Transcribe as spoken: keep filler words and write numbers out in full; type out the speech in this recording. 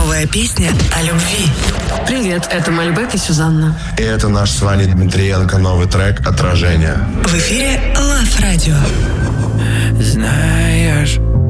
Новая песня о любви. Привет, это Мальбек и Сюзанна. И это наш с Ваней Дмитриенко новый трек «Отражение». В эфире Love Radio. Знаешь,